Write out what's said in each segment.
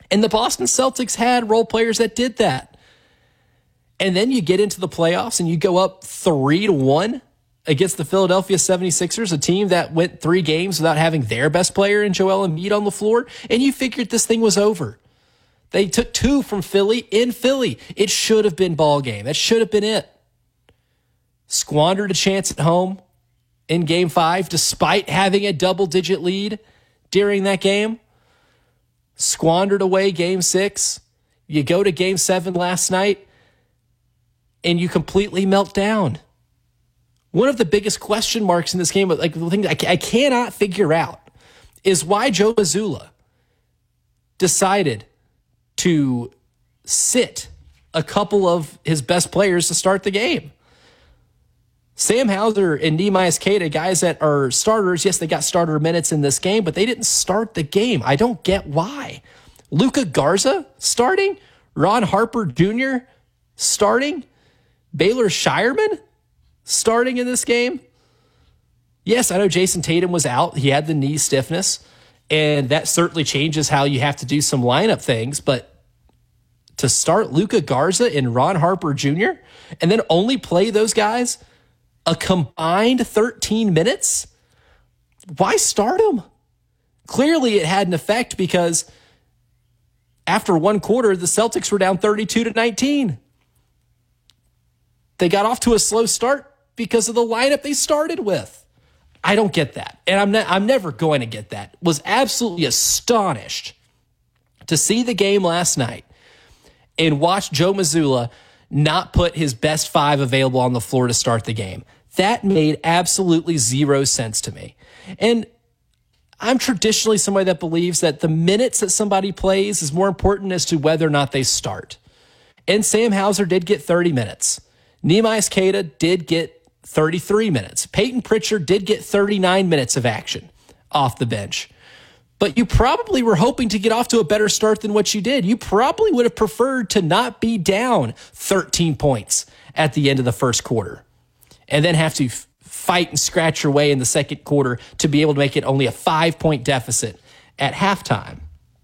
And the Boston Celtics had role players that did that. And then you get into the playoffs and you go up 3-1 against the Philadelphia 76ers, a team that went 3 games without having their best player in Joel Embiid on the floor, and you figured this thing was over. They took 2 from Philly in Philly. It should have been ball game. That should have been it. Squandered a chance at home in Game 5 despite having a double-digit lead during that game. Squandered away Game 6. You go to Game 7 last night, and you completely melt down. One of the biggest question marks in this game, like the thing I cannot figure out, is why Joe Mazzulla decided to sit a couple of his best players to start the game. Sam Hauser and Neemias Queta, guys that are starters, yes, they got starter minutes in this game, but they didn't start the game. I don't get why. Luka Garza starting? Ron Harper Jr. starting? Baylor Shireman starting in this game? Yes, I know Jason Tatum was out. He had the knee stiffness, and that certainly changes how you have to do some lineup things. But to start Luka Garza and Ron Harper Jr. and then only play those guys a combined 13 minutes? Why start them? Clearly it had an effect because after one quarter, the Celtics were down 32-19. They got off to a slow start because of the lineup they started with. I don't get that. And I'm never going to get that. Was absolutely astonished to see the game last night and watch Joe Mazzulla not put his best 5 available on the floor to start the game. That made absolutely zero sense to me. And I'm traditionally somebody that believes that the minutes that somebody plays is more important as to whether or not they start. And Sam Hauser did get 30 minutes. Neemias Queta did get 33 minutes. Peyton Pritchard did get 39 minutes of action off the bench. But you probably were hoping to get off to a better start than what you did. You probably would have preferred to not be down 13 points at the end of the first quarter and then have to fight and scratch your way in the second quarter to be able to make it only a 5-point deficit at halftime.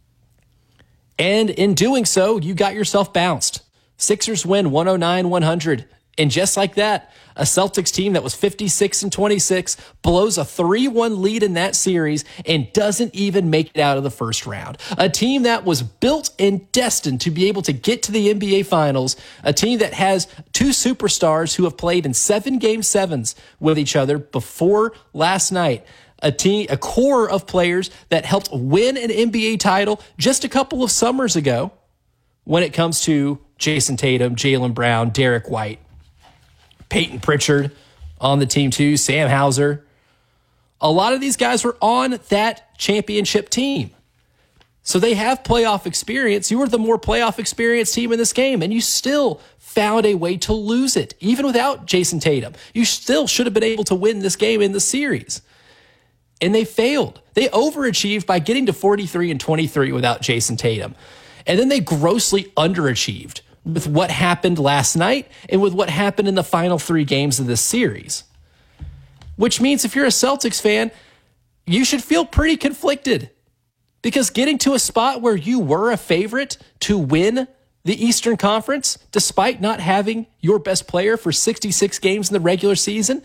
And in doing so, you got yourself bounced. Sixers win 109-100. And just like that, a Celtics team that was 56-26 blows a 3-1 lead in that series and doesn't even make it out of the first round. A team that was built and destined to be able to get to the NBA Finals, a team that has 2 superstars who have played in 7 Game 7s with each other before last night. A core of players that helped win an NBA title just a couple of summers ago when it comes to Jason Tatum, Jaylen Brown, Derek White, Peyton Pritchard on the team too, Sam Hauser. A lot of these guys were on that championship team. So they have playoff experience. You were the more playoff experienced team in this game, and you still found a way to lose it, even without Jason Tatum. You still should have been able to win this game in the series. And they failed. They overachieved by getting to 43-23 without Jason Tatum. And then they grossly underachieved with what happened last night and with what happened in the final 3 games of this series. Which means if you're a Celtics fan, you should feel pretty conflicted. Because getting to a spot where you were a favorite to win the Eastern Conference, despite not having your best player for 66 games in the regular season,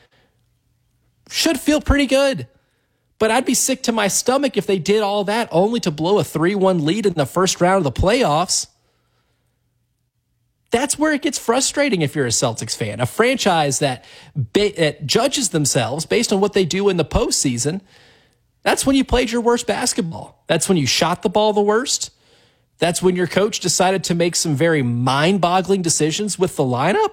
should feel pretty good. But I'd be sick to my stomach if they did all that only to blow a 3-1 lead in the first round of the playoffs. That's where it gets frustrating if you're a Celtics fan. A franchise that judges themselves based on what they do in the postseason. That's when you played your worst basketball. That's when you shot the ball the worst. That's when your coach decided to make some very mind-boggling decisions with the lineup.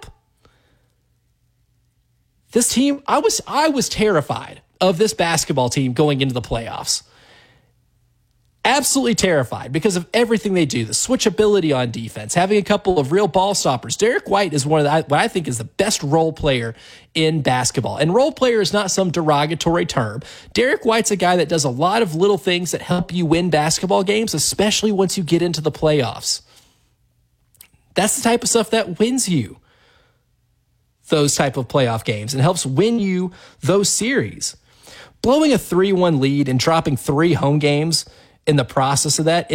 This team, I was terrified of this basketball team going into the playoffs. Absolutely terrified because of everything they do, the switchability on defense, having a couple of real ball stoppers. Derek White is one of what I think is the best role player in basketball. And role player is not some derogatory term. Derek White's a guy that does a lot of little things that help you win basketball games, especially once you get into the playoffs. That's the type of stuff that wins you those type of playoff games and helps win you those series. Blowing a 3-1 lead and dropping 3 home games in the process of that